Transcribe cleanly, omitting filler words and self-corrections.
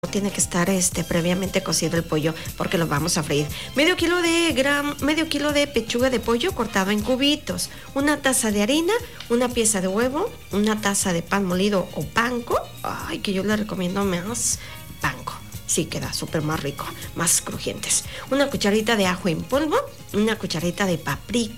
tiene que estar previamente cocido el pollo porque lo vamos a freír. Medio kilo de pechuga de pollo cortado en cubitos, una taza de harina, una pieza de huevo, una taza de pan molido o panko. Ay, que yo le recomiendo más panko. Sí, queda súper más rico, más crujientes. Una cucharita de ajo en polvo, una cucharita de paprika,